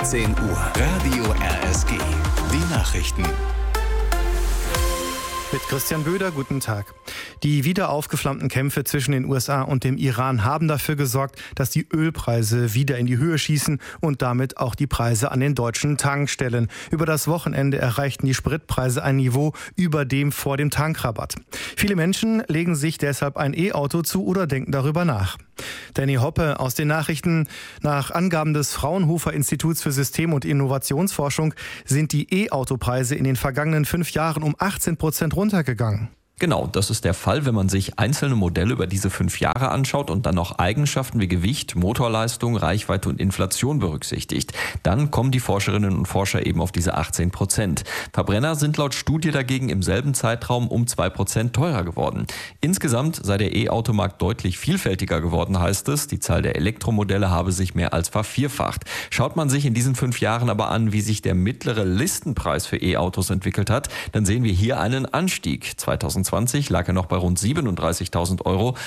17 Uhr. Radio RSG. Die Nachrichten. Mit Christian Böder, guten Tag. Die wieder aufgeflammten Kämpfe zwischen den USA und dem Iran haben dafür gesorgt, dass die Ölpreise wieder in die Höhe schießen und damit auch die Preise an den deutschen Tankstellen. Über das Wochenende erreichten die Spritpreise ein Niveau über dem vor dem Tankrabatt. Viele Menschen legen sich deshalb ein E-Auto zu oder denken darüber nach. Danny Hoppe aus den Nachrichten. Nach Angaben des Fraunhofer Instituts für System- und Innovationsforschung sind die E-Auto-Preise in den vergangenen 5 Jahren um 18% runtergegangen. Genau, das ist der Fall, wenn man sich einzelne Modelle über diese 5 Jahre anschaut und dann noch Eigenschaften wie Gewicht, Motorleistung, Reichweite und Inflation berücksichtigt. Dann kommen die Forscherinnen und Forscher eben auf diese 18%. Verbrenner sind laut Studie dagegen im selben Zeitraum um 2% teurer geworden. Insgesamt sei der E-Automarkt deutlich vielfältiger geworden, heißt es. Die Zahl der Elektromodelle habe sich mehr als vervierfacht. Schaut man sich in diesen 5 Jahren aber an, wie sich der mittlere Listenpreis für E-Autos entwickelt hat, dann sehen wir hier einen Anstieg. 2020 lag er noch bei rund 37.000 Euro,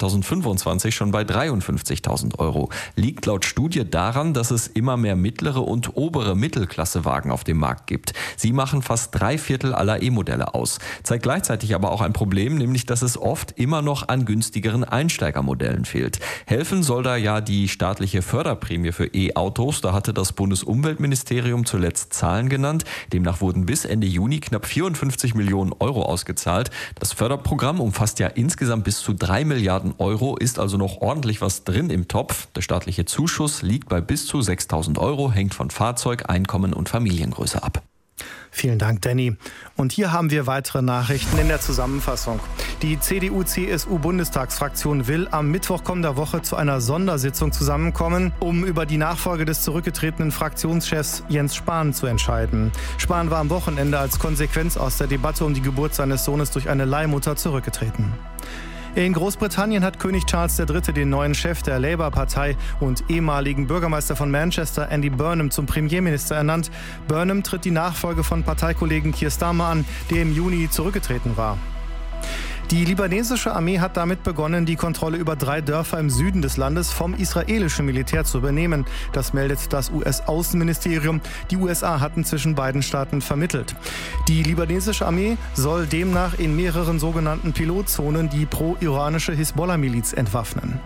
2025 schon bei 53.000 Euro. Liegt laut Studie daran, dass es immer mehr mittlere und obere Mittelklassewagen auf dem Markt gibt. Sie machen fast 3/4 aller E-Modelle aus. Zeigt gleichzeitig aber auch ein Problem, nämlich dass es oft immer noch an günstigeren Einsteigermodellen fehlt. Helfen soll da ja die staatliche Förderprämie für E-Autos. Da hatte das Bundesumweltministerium zuletzt Zahlen genannt. Demnach wurden bis Ende Juni knapp 54 Millionen Euro ausgezahlt. Das Förderprogramm umfasst ja insgesamt bis zu 3 Milliarden Euro, ist also noch ordentlich was drin im Topf. Der staatliche Zuschuss liegt bei bis zu 6.000 Euro, hängt von Fahrzeug, Einkommen und Familiengröße ab. Vielen Dank, Danny. Und hier haben wir weitere Nachrichten in der Zusammenfassung. Die CDU-CSU-Bundestagsfraktion will am Mittwoch kommender Woche zu einer Sondersitzung zusammenkommen, um über die Nachfolge des zurückgetretenen Fraktionschefs Jens Spahn zu entscheiden. Spahn war am Wochenende als Konsequenz aus der Debatte um die Geburt seines Sohnes durch eine Leihmutter zurückgetreten. In Großbritannien hat König Charles III. Den neuen Chef der Labour-Partei und ehemaligen Bürgermeister von Manchester, Andy Burnham, zum Premierminister ernannt. Burnham tritt die Nachfolge von Parteikollegen Keir Starmer an, der im Juni zurückgetreten war. Die libanesische Armee hat damit begonnen, die Kontrolle über 3 Dörfer im Süden des Landes vom israelischen Militär zu übernehmen. Das meldet das US-Außenministerium. Die USA hatten zwischen beiden Staaten vermittelt. Die libanesische Armee soll demnach in mehreren sogenannten Pilotzonen die pro-iranische Hisbollah-Miliz entwaffnen.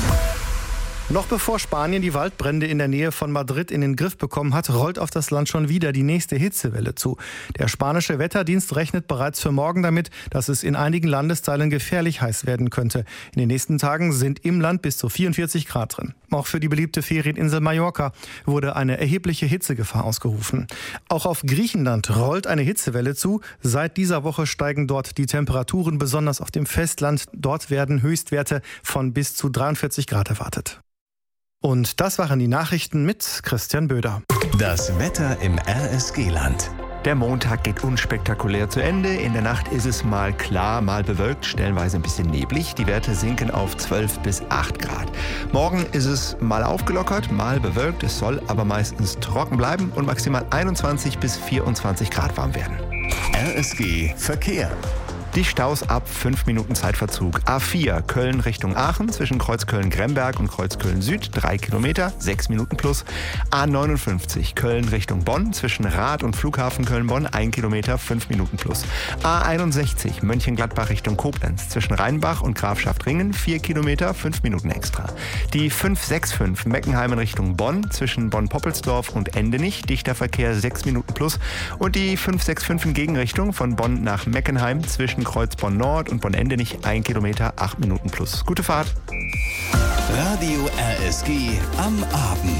Noch bevor Spanien die Waldbrände in der Nähe von Madrid in den Griff bekommen hat, rollt auf das Land schon wieder die nächste Hitzewelle zu. Der spanische Wetterdienst rechnet bereits für morgen damit, dass es in einigen Landesteilen gefährlich heiß werden könnte. In den nächsten Tagen sind im Land bis zu 44 Grad drin. Auch für die beliebte Ferieninsel Mallorca wurde eine erhebliche Hitzegefahr ausgerufen. Auch auf Griechenland rollt eine Hitzewelle zu. Seit dieser Woche steigen dort die Temperaturen, besonders auf dem Festland. Dort werden Höchstwerte von bis zu 43 Grad erwartet. Und das waren die Nachrichten mit Christian Böder. Das Wetter im RSG-Land. Der Montag geht unspektakulär zu Ende. In der Nacht ist es mal klar, mal bewölkt, stellenweise ein bisschen neblig. Die Werte sinken auf 12 bis 8 Grad. Morgen ist es mal aufgelockert, mal bewölkt. Es soll aber meistens trocken bleiben und maximal 21 bis 24 Grad warm werden. RSG Verkehr. Die Staus ab 5 Minuten Zeitverzug. A4 Köln Richtung Aachen zwischen Kreuz Köln-Gremberg und Kreuz Köln-Süd 3 Kilometer, 6 Minuten plus. A59 Köln Richtung Bonn zwischen Rad und Flughafen Köln-Bonn 1 Kilometer, 5 Minuten plus. A61 Mönchengladbach Richtung Koblenz zwischen Rheinbach und Grafschaft-Ringen 4 Kilometer, 5 Minuten extra. Die 565 Meckenheim Richtung Bonn zwischen Bonn-Poppelsdorf und Endenich, dichter Verkehr 6 Minuten plus. Und die 565 in Gegenrichtung von Bonn nach Meckenheim zwischen Kreuz Bonn-Nord und Bonn-Endenich 1 Kilometer, 8 Minuten plus. Gute Fahrt. Radio RSG am Abend.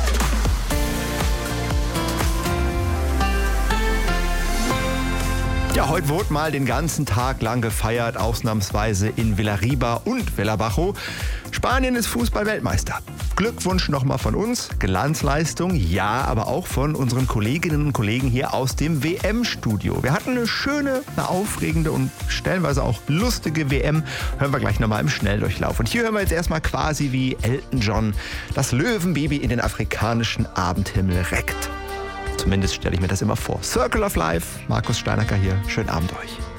Ja, heute wurde mal den ganzen Tag lang gefeiert, ausnahmsweise in Villarriba und Villabajo. Spanien ist Fußball-Weltmeister. Glückwunsch nochmal von uns, Glanzleistung, ja, aber auch von unseren Kolleginnen und Kollegen hier aus dem WM-Studio. Wir hatten eine schöne, eine aufregende und stellenweise auch lustige WM. Hören wir gleich nochmal im Schnelldurchlauf. Und hier hören wir jetzt erstmal quasi wie Elton John das Löwenbaby in den afrikanischen Abendhimmel reckt. Zumindest stelle ich mir das immer vor. Circle of Life, Markus Steinacker hier. Schönen Abend euch.